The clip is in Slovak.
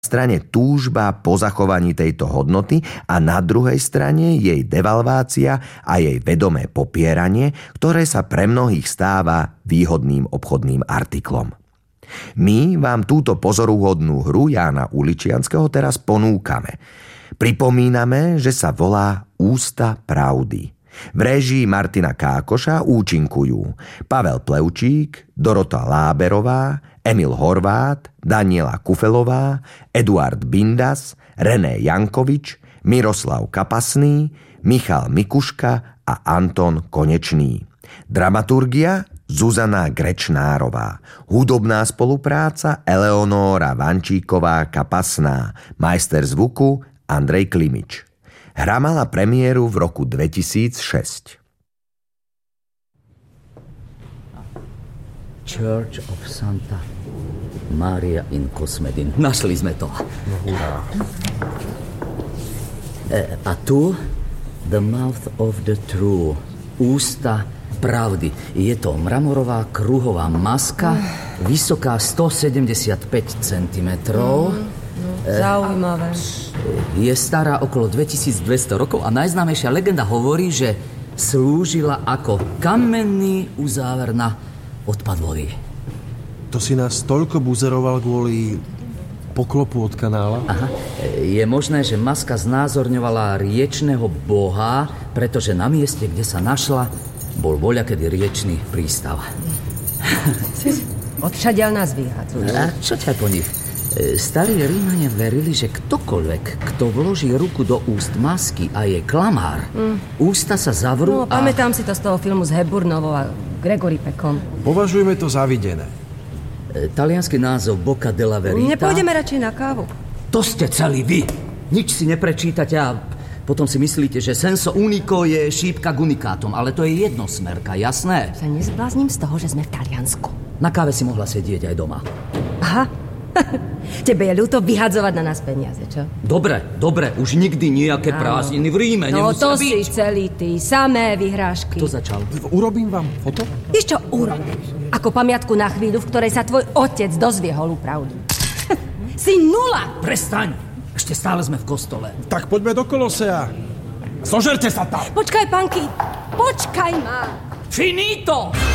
strane túžba po zachovaní tejto hodnoty a na druhej strane jej devalvácia a jej vedomé popieranie, ktoré sa pre mnohých stáva výhodným obchodným artiklom. My vám túto pozoruhodnú hru Jána Uličianskeho teraz ponúkame. Pripomíname, že sa volá Ústa pravdy. V réžii Martina Kákoša účinkujú Pavel Plevčík, Dorota Láberová, Emil Horvát, Daniela Kufelová, Eduard Bindas, René Jankovič, Miroslav Kapasný, Michal Mikuška a Anton Konečný. Dramaturgia Zuzana Grečnárová. Hudobná spolupráca Eleonóra Vančíková-Kapasná. Majster zvuku Andrej Klimič. Hra mala premiéru v roku 2006. Church of Santa Maria in Cosmedin. Našli sme to. A tu The Mouth of the True. Ústa pravdy. Je to mramorová kruhová maska, vysoká 175 cm. Zaujímavé. Je stará okolo 2200 rokov a najznámejšia legenda hovorí, že slúžila ako kamenný uzáver na odpad vody. To si nás toľko buzeroval kvôli poklopu od kanála? Aha. Je možné, že maska znázorňovala riečného boha, pretože na mieste, kde sa našla, bol voľakedy riečný prístav. Odšadiaľ nás vyhadzujú. A čo ťa po nich? Starí Rímania verili, že ktokoľvek, kto vloží ruku do úst masky a je klamár, ústa sa zavrú a... Pamätám si to z toho filmu s Hepburnovou a Gregory Peckom. Považujeme to za videné. Taliansky názov Bocca della Verita. Nepôjdeme radšej na kávu? To ste celí vy. Nič si neprečítate a potom si myslíte, že senso unico je šípka k unikátom, ale to je jednosmerka, jasné? Sa nezblázním z toho, že sme v Taliansku. Na káve si mohla sedieť aj doma. Aha. Tebe je ľúto vyhadzovať na nás peniaze, čo? Dobre, už nikdy nejaké prázdniny v Ríme no nemusia byť. No to si celý ty, samé vyhrážky. Kto začal? Urobím vám foto? Vieš čo, urob. Ako pamiatku na chvíľu, v ktorej sa tvoj otec dozvie holú pravdu. Si nula! Prestaň! Ešte stále sme v kostole. Tak poďme do Kolosea. Zožerte sa tam! Počkaj, panky! Počkaj ma! Finito!